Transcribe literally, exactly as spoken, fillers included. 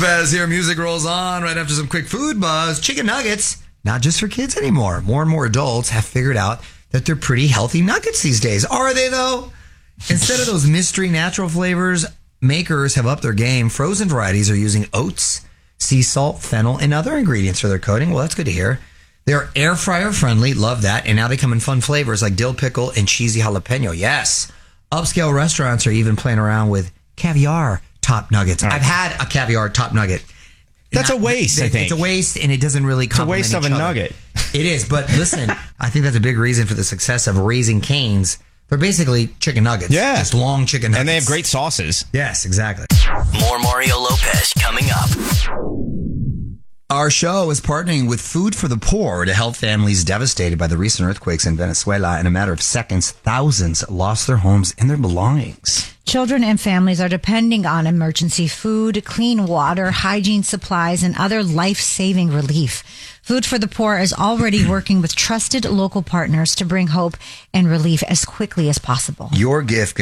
As here, music rolls on right after some quick food buzz. Chicken nuggets, not just for kids anymore. More and more adults have figured out that they're pretty healthy nuggets these days. Are they, though? Instead of those mystery natural flavors, makers have upped their game. Frozen varieties are using oats, sea salt, fennel, and other ingredients for their coating. Well, that's good to hear. They're air fryer friendly. Love that. And now they come in fun flavors like dill pickle and cheesy jalapeno. Yes. Upscale restaurants are even playing around with caviar top nuggets. Right. I've had a caviar top nugget. That's Not, a waste, it, I think. It's a waste, and it doesn't really complement It's a waste of a other. nugget. It is, but listen, I think that's a big reason for the success of Raising Cane's. They're basically chicken nuggets. Yeah. Just long chicken nuggets. And they have great sauces. Yes, exactly. More Mario Lopez coming up. Our show is partnering with Food for the Poor to help families devastated by the recent earthquakes in Venezuela. In a matter of seconds, thousands lost their homes and their belongings. Children and families are depending on emergency food, clean water, hygiene supplies, and other life-saving relief. Food for the Poor is already working with trusted local partners to bring hope and relief as quickly as possible. Your gift can